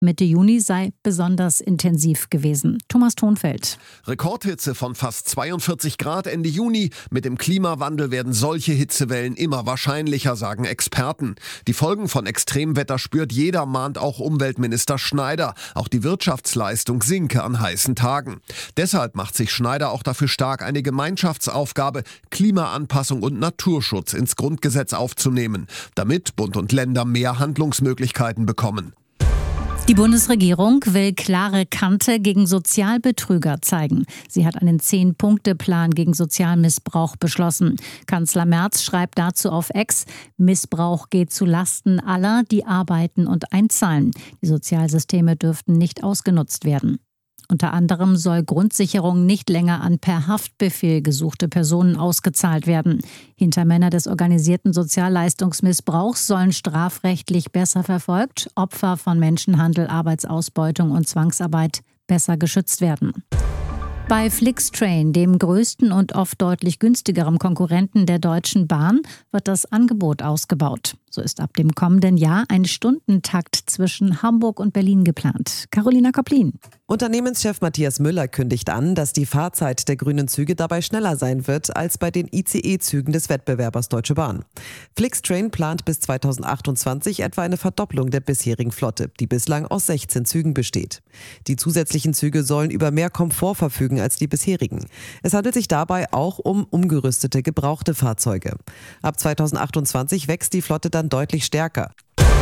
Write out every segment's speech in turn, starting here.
Mitte Juni sei besonders intensiv gewesen. Thomas Thonfeld. Rekordhitze von fast 42 Grad Ende Juni. Mit dem Klimawandel werden solche Hitzewellen immer wahrscheinlicher, sagen Experten. Die Folgen von Extremwetter spürt jeder, mahnt auch Umweltminister Schneider. Auch die Wirtschaftsleistung sinke an heißen Tagen. Deshalb macht sich Schneider auch dafür stark, eine Gemeinschaftsaufgabe, Klimaanpassung und Naturschutz ins Grundgesetz aufzunehmen, damit Bund und Länder mehr Handlungsmöglichkeiten bekommen. Die Bundesregierung will klare Kante gegen Sozialbetrüger zeigen. Sie hat einen 10-Punkte-Plan gegen Sozialmissbrauch beschlossen. Kanzler Merz schreibt dazu auf X: Missbrauch geht zu Lasten aller, die arbeiten und einzahlen. Die Sozialsysteme dürften nicht ausgenutzt werden. Unter anderem soll Grundsicherung nicht länger an per Haftbefehl gesuchte Personen ausgezahlt werden. Hintermänner des organisierten Sozialleistungsmissbrauchs sollen strafrechtlich besser verfolgt, Opfer von Menschenhandel, Arbeitsausbeutung und Zwangsarbeit besser geschützt werden. Bei Flixtrain, dem größten und oft deutlich günstigeren Konkurrenten der Deutschen Bahn, wird das Angebot ausgebaut. So ist ab dem kommenden Jahr ein Stundentakt zwischen Hamburg und Berlin geplant. Carolina Koplin. Unternehmenschef Matthias Müller kündigt an, dass die Fahrzeit der grünen Züge dabei schneller sein wird als bei den ICE-Zügen des Wettbewerbers Deutsche Bahn. Flixtrain plant bis 2028 etwa eine Verdopplung der bisherigen Flotte, die bislang aus 16 Zügen besteht. Die zusätzlichen Züge sollen über mehr Komfort verfügen als die bisherigen. Es handelt sich dabei auch um umgerüstete, gebrauchte Fahrzeuge. Ab 2028 wächst die Flotte dann deutlich stärker.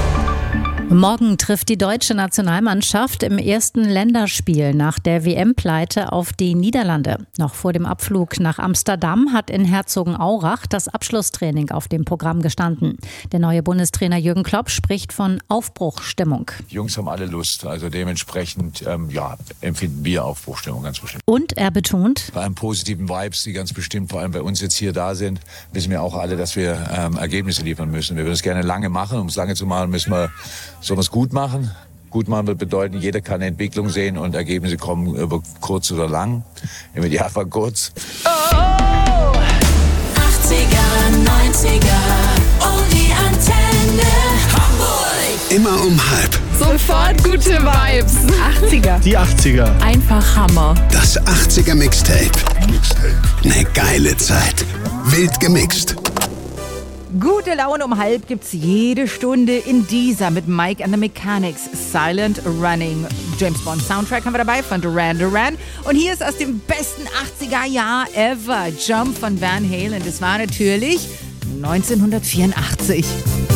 Morgen trifft die deutsche Nationalmannschaft im ersten Länderspiel nach der WM-Pleite auf die Niederlande. Noch vor dem Abflug nach Amsterdam hat in Herzogenaurach das Abschlusstraining auf dem Programm gestanden. Der neue Bundestrainer Jürgen Klopp spricht von Aufbruchsstimmung. Die Jungs haben alle Lust, also dementsprechend empfinden wir Aufbruchsstimmung ganz bestimmt. Und er betont: Bei einem positiven Vibes, die ganz bestimmt vor allem bei uns jetzt hier da sind, wissen wir auch alle, dass wir Ergebnisse liefern müssen. Wir würden es gerne lange machen. Um es lange zu machen, müssen wir sowas gut machen. Gut machen wird bedeuten, jeder kann eine Entwicklung sehen und Ergebnisse kommen über kurz oder lang. Im Idealfall kurz. Oh, 80er, 90er und die Antenne Hamburg. Immer um 5. Sofort gute Vibes. 80er. Die 80er. Einfach Hammer. Das 80er Mixtape. Eine geile Zeit. Wild gemixt. Gute Laune um 5 gibt's jede Stunde in dieser mit Mike and the Mechanics. Silent Running. James Bond Soundtrack haben wir dabei von Duran Duran. Und hier ist aus dem besten 80er Jahr ever Jump von Van Halen. Das war natürlich 1984.